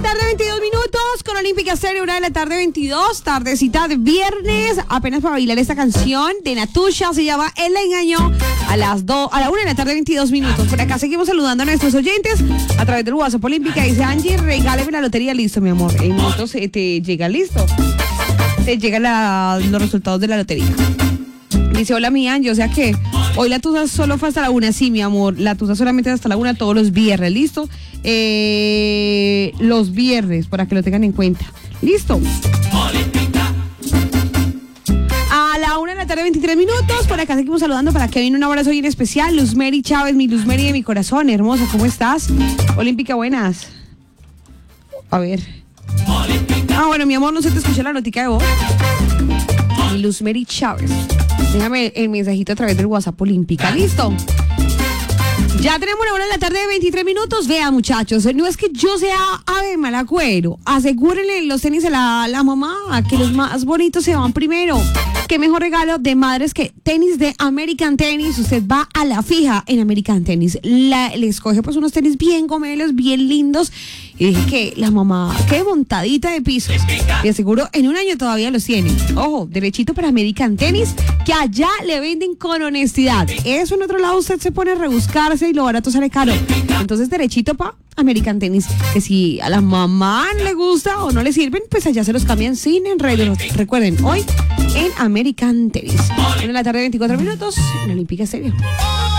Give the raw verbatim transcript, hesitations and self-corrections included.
tarde, veintidós minutos, con Olímpica Estéreo, una de la tarde, veintidós, tardecita de viernes, apenas para bailar esta canción de Natusha, se llama El Engaño, a las dos, a la una de la tarde, veintidós minutos. Por acá seguimos saludando a nuestros oyentes a través del WhatsApp Olímpica. Dice Angie, regáleme la lotería, listo, mi amor. En minutos eh, te llega, listo. Te llegan la, los resultados de la lotería. Dice, hola mi Angie, o sea que hoy la tusa solo fue hasta la una, sí, mi amor, la tusa solamente es hasta la una todos los viernes, ¿listo? Eh, los viernes, para que lo tengan en cuenta, ¿listo? A la una de la tarde, veintitrés minutos, por acá seguimos saludando para que viene un abrazo bien especial, Luz Mary Chávez, mi Luz Mary de mi corazón, hermosa, ¿cómo estás? Olímpica, buenas. A ver. Ah, bueno, mi amor, no se te escucha la notica de voz. Mi Luz Mary Chávez. Déjame el mensajito a través del WhatsApp Olímpica. ¿Listo? Ya tenemos la hora de la tarde de veintitrés minutos. Vean, muchachos, no es que yo sea ave malagüero. Asegúrenle los tenis a la, la mamá, que los más bonitos se van primero. Qué mejor regalo de madres que tenis de American Tennis. Usted va a la fija en American Tennis. La, le escoge pues unos tenis bien gomelos, bien lindos. Y dije que la mamá quede montadita de pisos. Y aseguro en un año todavía los tiene. Ojo, derechito para American Tennis, que allá le venden con honestidad. Eso en otro lado usted se pone a rebuscarse y lo barato sale caro. Entonces derechito para American Tennis, que si a la mamá le gusta o no le sirven, pues allá se los cambian sin enredos. Recuerden, hoy en American Tennis. En la tarde, veinticuatro minutos, en Olímpica Estéreo.